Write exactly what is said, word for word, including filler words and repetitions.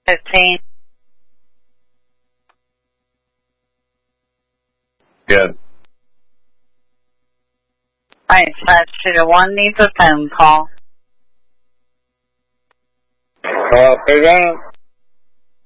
fifteen. Good. Alright, five shooter one needs a phone call. Uh, Pagano.